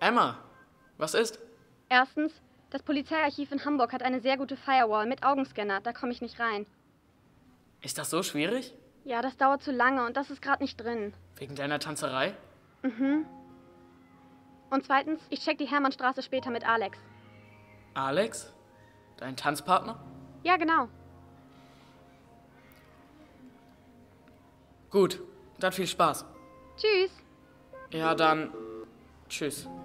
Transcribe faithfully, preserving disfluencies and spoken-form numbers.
Emma, was ist? Erstens, das Polizeiarchiv in Hamburg hat eine sehr gute Firewall mit Augenscanner, da komme ich nicht rein. Ist das so schwierig? Ja, das dauert zu lange und das ist gerade nicht drin. Wegen deiner Tanzerei? Mhm. Und zweitens, ich check die Hermannstraße später mit Alex. Alex? Dein Tanzpartner? Ja, genau. Gut, dann viel Spaß. Tschüss. Ja, dann tschüss.